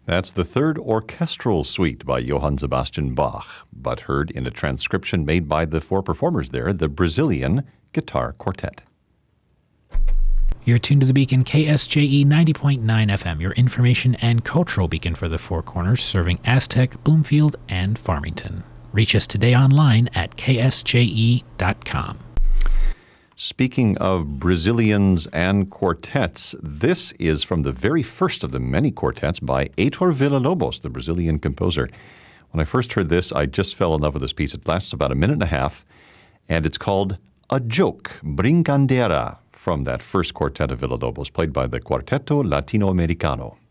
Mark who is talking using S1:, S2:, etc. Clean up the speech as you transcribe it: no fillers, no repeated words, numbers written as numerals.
S1: That's the third orchestral suite by Johann Sebastian Bach, but heard in a transcription made by the four performers there, the Brazilian Guitar Quartet.
S2: You're tuned to the Beacon KSJE 90.9 FM, your information and cultural beacon for the Four Corners, serving Aztec, Bloomfield, and Farmington. Reach us today online at ksje.com.
S1: Speaking of Brazilians and quartets, this is from the very first of the many quartets by Heitor Villa-Lobos, the Brazilian composer. When I first heard this, I just fell in love with this piece. It lasts about a minute and a half, and it's called A Joke, Brincadeira, from that first quartet of Villa-Lobos, played by the Quarteto Latino-Americano.